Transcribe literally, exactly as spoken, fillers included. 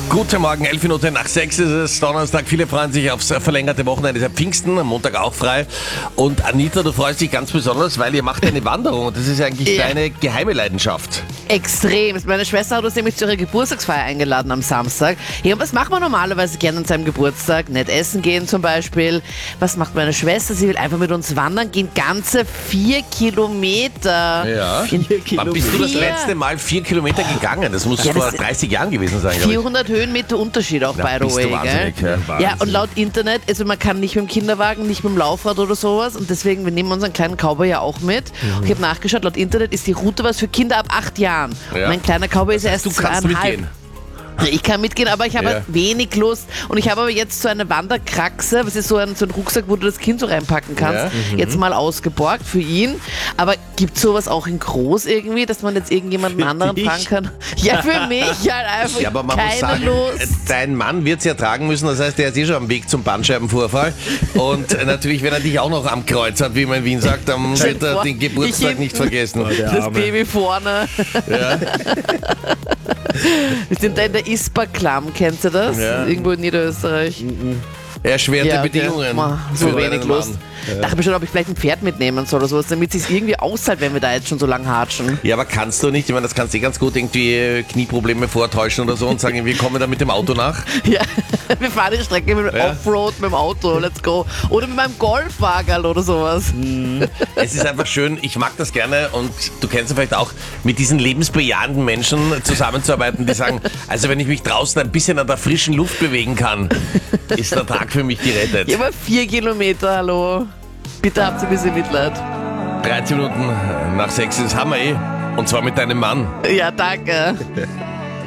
Guten Morgen, elf Minuten nach sechs ist es, Donnerstag. Viele freuen sich aufs verlängerte Wochenende. Es ist ja Pfingsten, am Montag auch frei. Und Anita, du freust dich ganz besonders, weil ihr macht eine Wanderung. Und das ist eigentlich Ja. deine geheime Leidenschaft. Extrem. Meine Schwester hat uns nämlich zu ihrer Geburtstagsfeier eingeladen am Samstag. Ja, und was macht man normalerweise gerne an seinem Geburtstag? Nicht essen gehen zum Beispiel. Was macht meine Schwester? Sie will einfach mit uns wandern gehen. Ganze vier Kilometer. Ja. In Wann bist du das Vier. letzte Mal vier Kilometer gegangen? Das muss Ja, vor das- dreißig Jahren gewesen sein, glaube ich. vierhundert Höhenmeter Unterschied auch, Na, by the bist du way. wahnsinnig, Gell? ja. Ja, und laut Internet, also man kann nicht mit dem Kinderwagen, nicht mit dem Laufrad oder sowas. Und deswegen, wir nehmen unseren kleinen Cowboy ja auch mit. Und ich habe nachgeschaut, laut Internet ist die Route was für Kinder ab acht Jahren. Ja. Mein kleiner Cowboy ist erst Du kannst zweieinhalb. mitgehen. Ich kann mitgehen, aber ich habe Ja. halt wenig Lust. Und ich habe aber jetzt so eine Wanderkraxe, was ist so ein, so ein Rucksack, wo du das Kind so reinpacken kannst, Ja. jetzt mal ausgeborgt für ihn. Aber gibt es sowas auch in groß irgendwie, dass man jetzt irgendjemanden anderen dich? fragen kann? Ja, für mich halt einfach Ja, aber man keine muss sagen, Lust. äh, dein Mann wird es ja tragen müssen, das heißt, der ist eh schon am Weg zum Bandscheibenvorfall. Und äh, natürlich, wenn er dich auch noch am Kreuz hat, wie man in Wien sagt, dann wird er vor, den Geburtstag ich nicht hinten. vergessen. Der Das Arme. Baby vorne. Ja. Wir sind da in der Ispa-Klamm, kennst du das? Ja. Irgendwo in Niederösterreich. Erschwerte okay. Bedingungen. Ma, So für wenig einen Lust. Mann. Dachte mir schon, ob ich vielleicht ein Pferd mitnehmen soll oder sowas, damit es sich irgendwie auszahlt, wenn wir da jetzt schon so lang hatschen. Ja, aber kannst du nicht, ich meine, das kannst du eh ganz gut irgendwie äh, Knieprobleme vortäuschen oder so und sagen, wir kommen da mit dem Auto nach. Ja, wir fahren die Strecke mit dem Ja. Offroad mit dem Auto, let's go. Oder mit meinem Golfwagen oder sowas. Es ist einfach schön, ich mag das gerne und du kennst ja vielleicht auch, mit diesen lebensbejahenden Menschen zusammenzuarbeiten, die sagen, also wenn ich mich draußen ein bisschen an der frischen Luft bewegen kann, ist der Tag für mich gerettet. Ja, aber vier Kilometer, hallo. Bitte habt ihr ein bisschen Mitleid. dreizehn Minuten nach sechs ist Hammer eh. Und zwar mit deinem Mann. Ja, danke.